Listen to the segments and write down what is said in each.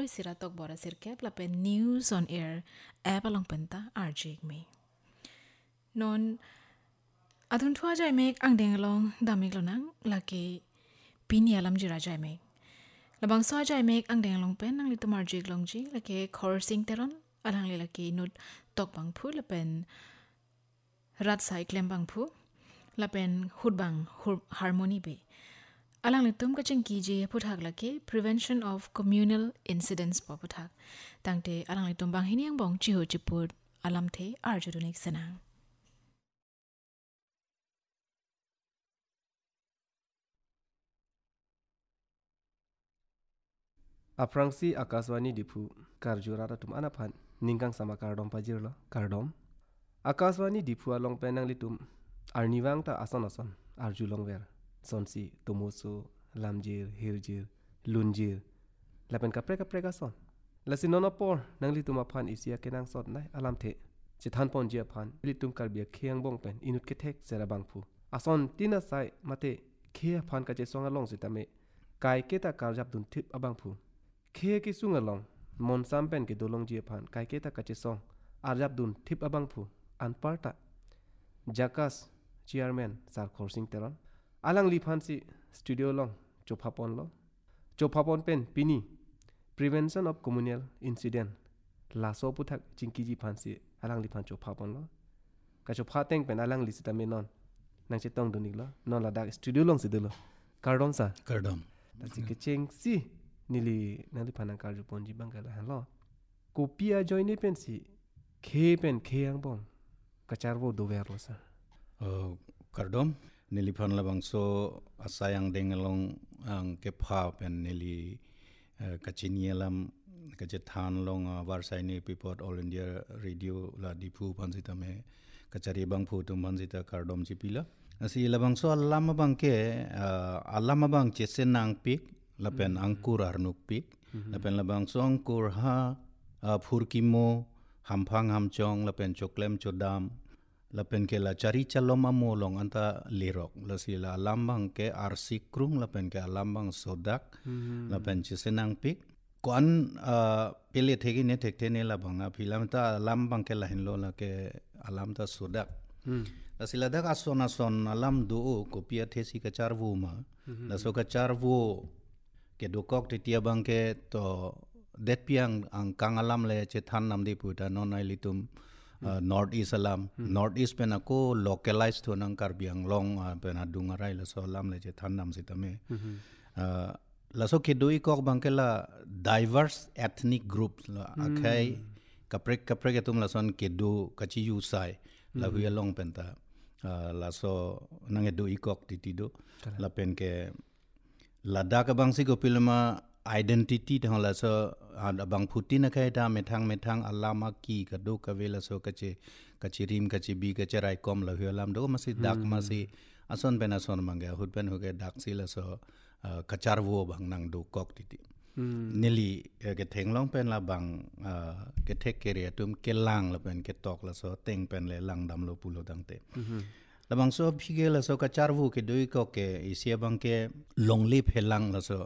siratok bora sirkep la pen news on air app along penta RJ me. Non adun thua jai mek ang deng long damik lo nang laki pini alam jira jai mek. Labang so jai mek ang deng long pen nang litum RJ long ji laki coursing teron alang li laki nut tok bang pu la pen rat sai klem bang pu la pen hud bang harmony be. Alang litum ka cheng kiji puthak laki prevention of communal incidents pa puthak. Tangte alang litum bang hiniang bong chiho chiput alam the arjudunik senang. Aprangsi Akaswani Dipu Karjurara tum anapan ningkang sama kardom pajirlo kardom Akaswani Dipu along penang litum arniwang ta ason arjulong ver sonsi tomoso lamjir hirjir lunjir lapen kapre son lasinono por nang litum apan isia kenang sot nai alam the chithan pon jia phan litum karbia khiang bong pen inut kethek serabang phu ason tina sai mate khia phan ka che songa long sitame kai keta karjap dun thip abang phu khia ki sungalong mon sampen ke dolong jia phan kai keta ka che song arjap dun thip abang phu an parta jakas chairman sar khorsing teron alang li phan si studio long chophapon pen pini prevention of communal incident la so puthak chingkiji phan si alang li phan chophapon lo ka chopha teng pen alang li sitame non nang che tong dunik lo non la dak studio long sidelo kardom sa Kardom. ta si ke cheng si nili nali phanang karju ponji bangala halo kopia join pen si khe ang bong kacharwo dover lo sa Kardom niliphan labang so asayang dengalong ang kepha pen nili kachinielam kachethan long warsai ni pipot all India radio la dipu pansitame kachari bang phu tum pansita Kardom chipila asi labang so alam bang ke alam bang chesenang pik lapen angkur arnuk pik lapen labang so angkur ha phurkimo hamphang hamchong lapen choklem chodam lapen ke la cari calom amolong anta lirok la sila lambang ke arsi krung lapen ke lambang sodak lapen chesenang pik kon pele thegi ne thekte ne labang na philam ta lambang ke lahin lo la ke alam ta sodak la sila dak ason alam do ko pia thesi ka charvu ma la so ka charvu ke dokok te tia bang ke to det piang ang kangalam le che than nam di puta non ai litum North East alam North East pen ako localized to nang karbiang long pen adungarai la so alam le je thanam sitame la so ke doi kok bangkela diverse ethnic groups la akai kapre ke tum la son ke do kachi yu sai la hui long pen ta la so nang e doi kok titido la pen ke lada ka bang si ko pilma identity thang la so abang putin na kai da methang alama ki ka do ka vela so kachi rim kachi bi ka charai kom la hyalam do masi dak masi ason ben ason mangya hut ben hoge dak si la so kachar wo bang nang do kok ti nili ke thenglong pen la bang ke thek ke re tum ke lang la pen ke tok la so teng pen le lang dam lo pulo dangte la bang so phige la so kachar wo ke doi ko ke isia bang ke long lip helang la so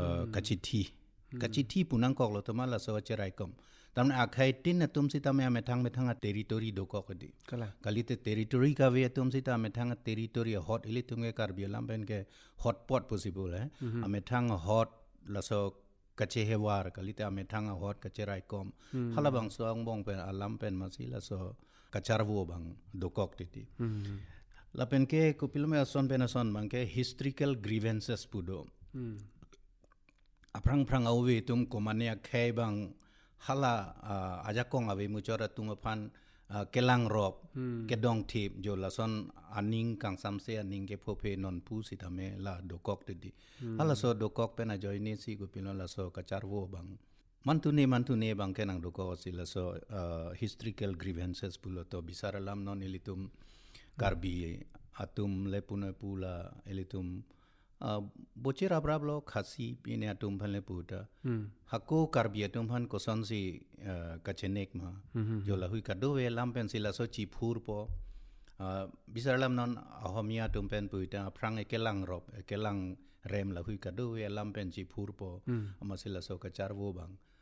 kachithi punang kok lo tama la so cherai kom tamna akhai tin na tum sita me thang a territory do ko di kalite territory ka ve tum sita me thang a territory hot ili tum ke karbi lam ben ke hot pot possible hai ame thang hot la so kache hewar kalite ame thang a hot ka cherai kom hala bang so ang bong pen alam pen masi la so kacharwo bang do kok ti la pen ke kupil me ason pen ason bang ke historical grievances pudo aprang awe tum komane khai bang hala ajakong ave muchora tungaphan kelang rop kedong thip jo lason aning kang samse aning ke phophe non pu sitame la dokok ti hala so dokok pena joini si go pino la so kacharwo bang mantune bang kenang dokok si la so historical grievances pulo to bisaralam non elitum karbi atum lepuna pula elitum bocera brablo khasi pine atum phale puta hako karbi atum phan koson si kachenek ma jola hui kado we lampen sila so chi phur po bisarlam non ahomia tumpen puita prang ekelang rop ekelang rem la hui kado we lampen chi phur po amasila so kachar wo bang